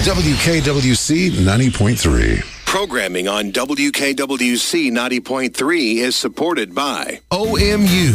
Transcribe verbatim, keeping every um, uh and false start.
W K W C ninety point three. Programming on W K W C ninety point three is supported by O M U.